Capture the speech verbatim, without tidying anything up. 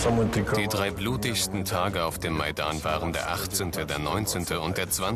Die drei blutigsten Tage auf dem Maidan waren der achtzehnte, der neunzehnte und der zwanzigste